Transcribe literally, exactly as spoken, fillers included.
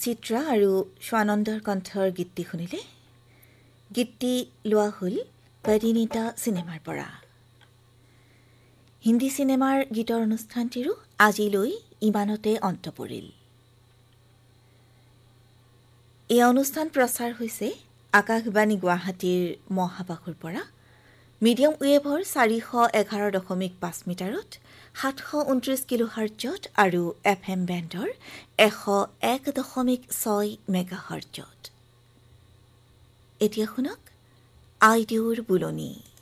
চিত্ৰা আৰু স্বানন্দৰ কণ্ঠৰ গীতটি শুনিলে। গীতটি লোৱা হ'ল পৰিণীতা চিনেমাৰ পৰা। হিন্দী চিনেমাৰ গীতৰ অনুষ্ঠানটিৰো আজিলৈ ইমানতে অন্ত পৰিল। এই অনুষ্ঠান প্ৰচাৰ হৈছে আকাশবাণী গুৱাহাটীৰ মহাবাহুৰ পৰা মিডিয়াম ৱেভৰ চাৰিশ এঘাৰ দশমিক পাঁচ মিটাৰত সাতশ ঊনত্ৰিছ কিলো হাৰ্টজত আৰু এফ এম বেণ্ডৰ এশ এক দশমিক ছয় মেগা হাৰ্টজত। এতিয়া শুনক আইদেউৰ বুলনি।